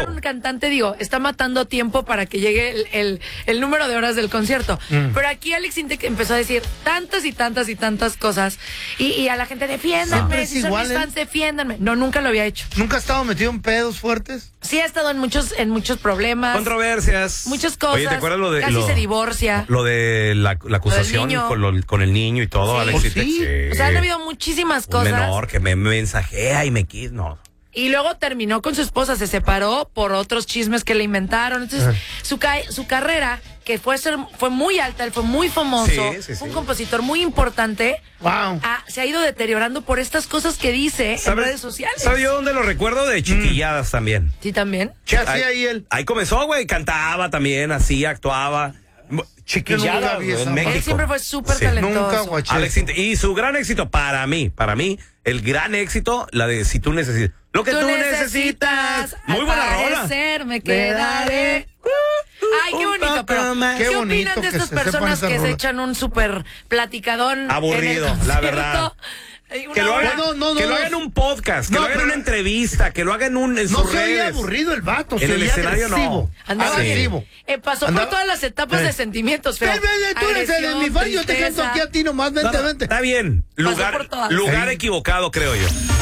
un gran cantante, digo, está matando tiempo para que llegue el número de horas del concierto. Pero aquí Alex Intec empezó a decir tantas y tantas y tantas cosas y a la gente, defiéndanme, si son mis fans, defiéndanme. No, nunca lo había hecho. ¿Nunca ha estado metido en pedos fuertes? Sí, ha estado en muchos problemas. Controversias. Muchas cosas. Oye, ¿te acuerdas lo de casi se divorcia. Lo de la acusación con el niño y todo, Sí. Alex Intec? Sí. O sea, han habido muchísimas cosas. Un menor que me mensajea y me quiso, no. Y luego terminó con su esposa, se separó por otros chismes que le inventaron. Entonces, su carrera, que fue muy alta, él fue muy famoso, fue un compositor muy importante, se ha ido deteriorando por estas cosas que dice en redes sociales. ¿Sabes yo dónde lo recuerdo? De chiquilladas también. Sí, también. ¿Qué hacía ahí él? Ahí comenzó, güey, cantaba también, hacía, actuaba. Chiquilladas, en México. Él siempre fue súper talentoso. Nunca guaché. Alex Intec, y su gran éxito para mí, el gran éxito, la de Si tú necesitas. Lo que tú necesitas. Muy buena rola. Me quedaré. Ay, qué bonito, pero ¿qué opinan de estas personas que se echan un súper platicadón? Aburrido, la verdad. Que lo hagan en un podcast, que lo hagan en una entrevista, que lo hagan en sus redes. No se oía aburrido el vato, en el escenario agresivo. Andaba agresivo. Pasó por todas las etapas de sentimientos, pero tú eres el de mi fan, yo te canto aquí a ti nomás, vente. Está bien, lugar equivocado, creo yo.